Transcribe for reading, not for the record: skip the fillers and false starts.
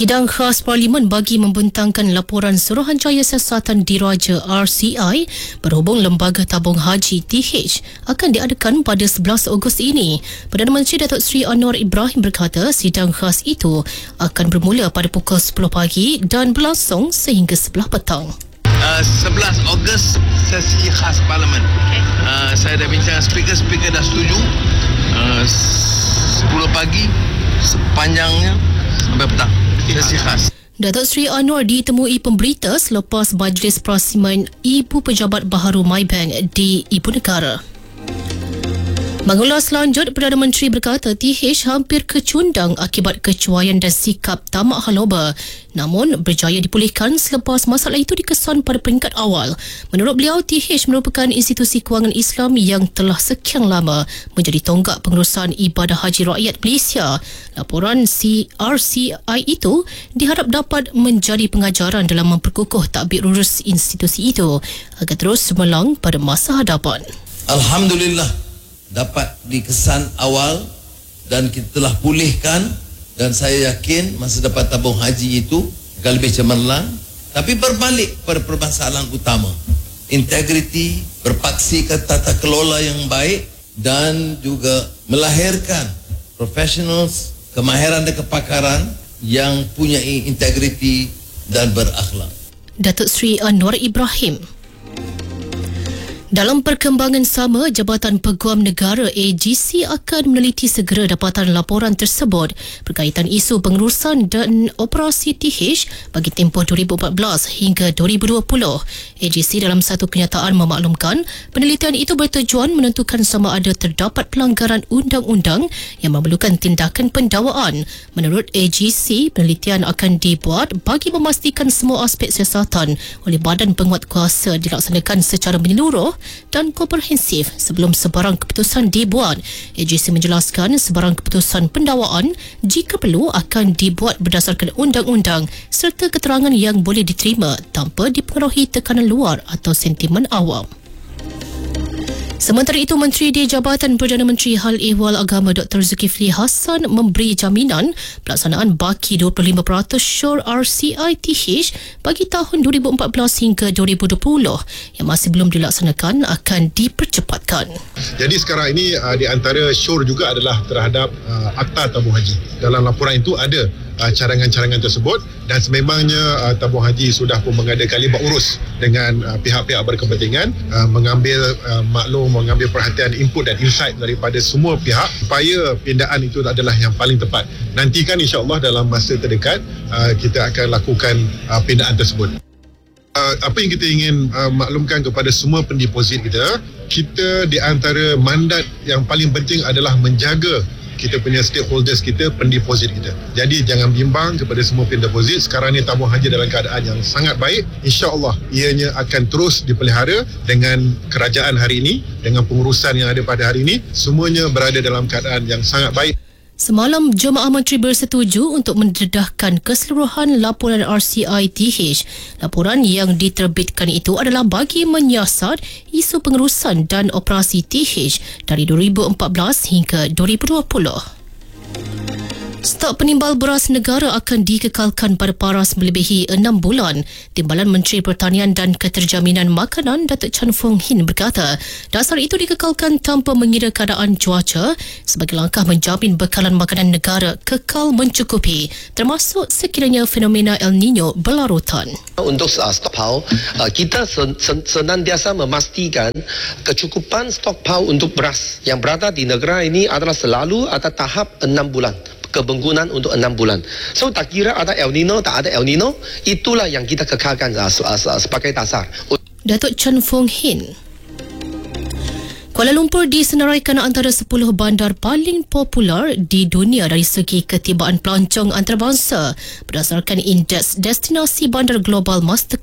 Sidang khas Parlimen bagi membentangkan laporan Suruhanjaya Siasatan Diraja RCI berhubung Lembaga Tabung Haji TH akan diadakan pada 11 Ogos ini. Perdana Menteri Datuk Seri Anwar Ibrahim berkata sidang khas itu akan bermula pada pukul 10 pagi dan berlangsung sehingga 11 petang. 11 Ogos sesi khas Parlimen. Saya dah bincang speaker dah setuju. 10 pagi sepanjangnya sampai petang. Sesi khas. Datuk Seri Anwar ditemui pemberita selepas Majlis Perasiman Ibu Pejabat Baharu Maybank di Ibu Negara. Mengulas lanjut, Perdana Menteri berkata TH hampir kecundang akibat kecuaian dan sikap tamak haloba, namun berjaya dipulihkan selepas masalah itu dikesan pada peringkat awal. Menurut beliau, TH merupakan institusi kewangan Islam yang telah sekian lama menjadi tonggak pengurusan ibadah haji rakyat Malaysia. Laporan RCI itu diharap dapat menjadi pengajaran dalam memperkukuh tadbir urus institusi itu agar terus cemerlang pada masa hadapan. Alhamdulillah dapat dikesan awal dan kita telah pulihkan, dan saya yakin masa depan tabung haji itu akan lebih cemerlang. Tapi berbalik pada permasalahan utama, integriti, berpaksikan tata kelola yang baik dan juga melahirkan professionals, kemahiran dan kepakaran yang punya integriti dan berakhlak. Datuk Seri Anwar Ibrahim. Dalam perkembangan sama, Jabatan Peguam Negara AGC akan meneliti segera dapatan laporan tersebut berkaitan isu pengurusan dan operasi TH bagi tempoh 2014 hingga 2020. AGC dalam satu kenyataan memaklumkan penelitian itu bertujuan menentukan sama ada terdapat pelanggaran undang-undang yang memerlukan tindakan pendakwaan. Menurut AGC, penelitian akan dibuat bagi memastikan semua aspek siasatan oleh badan penguatkuasa dilaksanakan secara menyeluruh dan komprehensif sebelum sebarang keputusan dibuat. AGC menjelaskan sebarang keputusan pendakwaan jika perlu akan dibuat berdasarkan undang-undang serta keterangan yang boleh diterima tanpa dipengaruhi tekanan luar atau sentimen awam. Sementara itu, Menteri di Jabatan Perdana Menteri Hal Ehwal Agama Dr. Zulkifli Hassan memberi jaminan pelaksanaan baki 25% syur RCI TH bagi tahun 2014 hingga 2020 yang masih belum dilaksanakan akan dipercepatkan. Jadi sekarang ini di antara syur juga adalah terhadap akta tabung haji. Dalam laporan itu ada carangan-carangan tersebut, dan sememangnya tabung haji sudah pun mengadakan libat urus dengan pihak-pihak berkepentingan, mengambil maklum, mengambil perhatian, input dan insight daripada semua pihak supaya pindaan itu adalah yang paling tepat. Nantikan insya-Allah dalam masa terdekat kita akan lakukan pindaan tersebut. Apa yang kita ingin maklumkan kepada semua pendeposit kita di antara mandat yang paling penting adalah menjaga kita punya stakeholders kita, pendeposit kita. Jadi jangan bimbang kepada semua pendeposit. Sekarang ni tabung haji dalam keadaan yang sangat baik. InsyaAllah ianya akan terus dipelihara dengan kerajaan hari ini, dengan pengurusan yang ada pada hari ini. Semuanya berada dalam keadaan yang sangat baik. Semalam, Jemaah Menteri bersetuju untuk mendedahkan keseluruhan laporan RCI TH. Laporan yang diterbitkan itu adalah bagi menyiasat isu pengurusan dan operasi TH dari 2014 hingga 2020. Stok penimbal beras negara akan dikekalkan pada paras melebihi 6 bulan. Timbalan Menteri Pertanian dan Keterjaminan Makanan Datuk Chan Fong Hin berkata, dasar itu dikekalkan tanpa mengira keadaan cuaca sebagai langkah menjamin bekalan makanan negara kekal mencukupi, termasuk sekiranya fenomena El Nino berlarutan. Untuk stockpile, kita senantiasa memastikan kecukupan stockpile untuk beras yang berada di negara ini adalah selalu ada tahap 6 bulan. Kebenggunaan untuk 6 bulan. So tak kira ada El Nino, tak ada El Nino, itulah yang kita kekalkan sebagai dasar. Datuk Chan Fong Hin. Kuala Lumpur disenaraikan antara 10 bandar paling popular di dunia dari segi ketibaan pelancong antarabangsa berdasarkan Indeks Destinasi Bandar Global Master